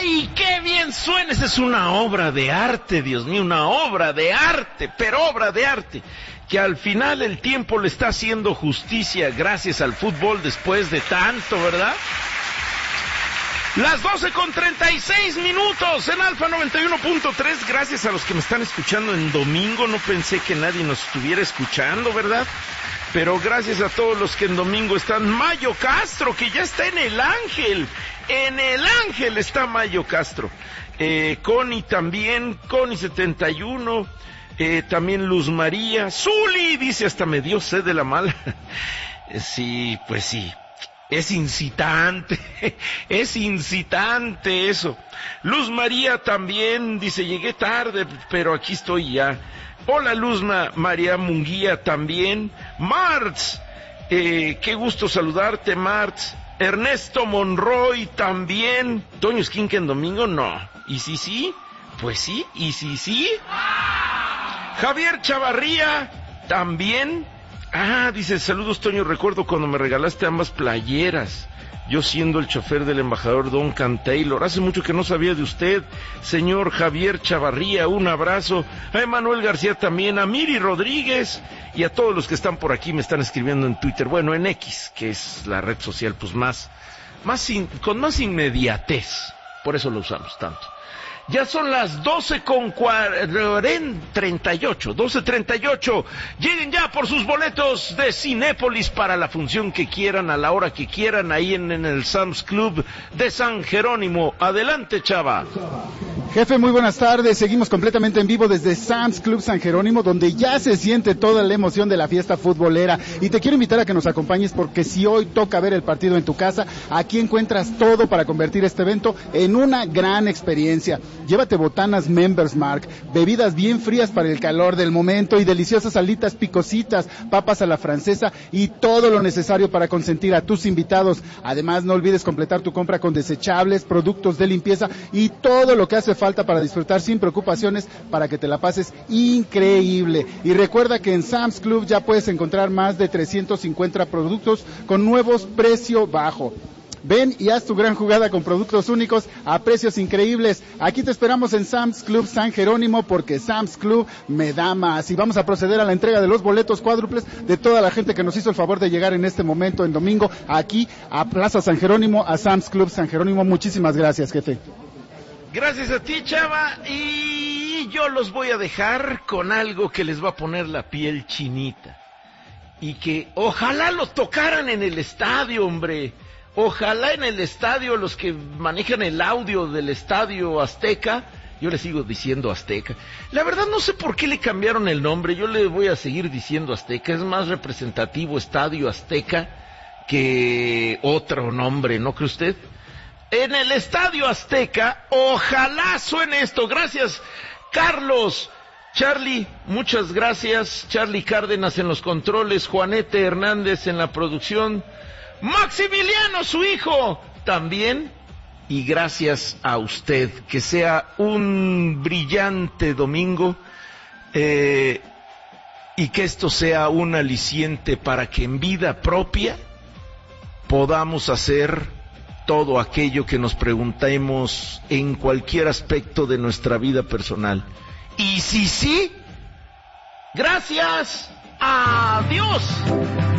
¡Ay, qué bien suena! Esa es una obra de arte, Dios mío, una obra de arte, pero obra de arte, que al final el tiempo le está haciendo justicia gracias al fútbol después de tanto, ¿verdad? Las 12:36 en Alfa 91.3, gracias a los que me están escuchando en domingo, no pensé que nadie nos estuviera escuchando, ¿verdad? Pero gracias a todos los que en domingo están. Mayo Castro, que ya está en el Ángel está Mayo Castro. Connie también, Connie 71, también Luz María. Zuli dice, hasta me dio sed de la mala. Sí, pues sí. Es incitante eso. Luz María también dice, llegué tarde, pero aquí estoy ya. Hola Luz María Munguía también. Martz, qué gusto saludarte, Martz. Ernesto Monroy también. Toño Esquinca en domingo, no. ¿Y si sí? Pues sí, ¿y si sí? Javier Chavarría también. Dice, saludos Toño, recuerdo cuando me regalaste ambas playeras, yo siendo el chofer del embajador Duncan Taylor. Hace mucho que no sabía de usted, señor Javier Chavarría, un abrazo. A Emanuel García también, a Miri Rodríguez y a todos los que están por aquí, me están escribiendo en Twitter, bueno, en X, que es la red social pues con más inmediatez, por eso lo usamos tanto. Ya son las 12:38. Lleguen ya por sus boletos de Cinépolis para la función que quieran, a la hora que quieran, ahí en el Sam's Club de San Jerónimo. Adelante, Chava. Jefe, muy buenas tardes. Seguimos completamente en vivo desde Sam's Club San Jerónimo, donde ya se siente toda la emoción de la fiesta futbolera. Y te quiero invitar a que nos acompañes, porque si hoy toca ver el partido en tu casa, aquí encuentras todo para convertir este evento en una gran experiencia. Llévate botanas Members Mark, bebidas bien frías para el calor del momento y deliciosas alitas picositas, papas a la francesa y todo lo necesario para consentir a tus invitados. Además, no olvides completar tu compra con desechables, productos de limpieza y todo lo que hace falta para disfrutar sin preocupaciones, para que te la pases increíble. Y recuerda que en Sam's Club ya puedes encontrar más de 350 productos con nuevos precio bajo. Ven y haz tu gran jugada con productos únicos a precios increíbles. Aquí te esperamos en Sam's Club San Jerónimo, porque Sam's Club me da más. Y vamos a proceder a la entrega de los boletos cuádruples de toda la gente que nos hizo el favor de llegar en este momento, en domingo, aquí a Plaza San Jerónimo, a Sam's Club San Jerónimo. Muchísimas gracias, jefe. Gracias a ti, Chava. Y yo los voy a dejar con algo que les va a poner la piel chinita. Y que ojalá lo tocaran en el estadio, hombre. Ojalá en el estadio, los que manejan el audio del Estadio Azteca, yo le sigo diciendo Azteca. La verdad no sé por qué le cambiaron el nombre, yo le voy a seguir diciendo Azteca. Es más representativo Estadio Azteca que otro nombre, ¿no cree usted? En el Estadio Azteca, ojalá suene esto. Gracias, Carlos. Charlie, muchas gracias. Charlie Cárdenas en los controles, Juanete Hernández en la producción, Maximiliano, su hijo, también. Y gracias a usted. Que sea un brillante domingo, y que esto sea un aliciente para que en vida propia podamos hacer todo aquello que nos preguntemos en cualquier aspecto de nuestra vida personal. Y si sí, gracias. Adiós.